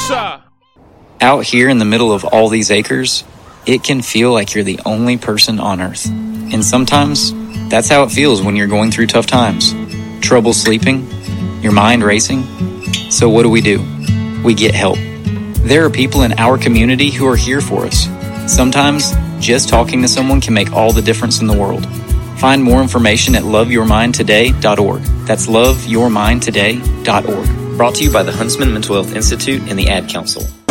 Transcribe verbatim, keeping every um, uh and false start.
sir. Out here in the middle of all these acres, it can feel like you're the only person on earth. And sometimes, that's how it feels when you're going through tough times. Trouble sleeping, your mind racing. So what do we do? We get help. There are people in our community who are here for us. Sometimes, just talking to someone can make all the difference in the world. Find more information at love your mind today dot org. That's love your mind today dot org. Brought to you by the Huntsman Mental Health Institute and the Ad Council.